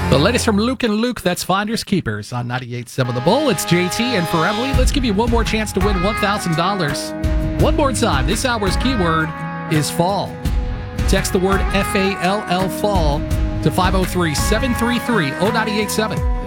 The latest from Luke and Luke, that's Finders Keepers on 98.7 The Bull. It's JT and for Emily. Let's give you one more chance to win $1,000. One more time. This hour's keyword is fall. Text the word FALL, fall, to 503-733-0987.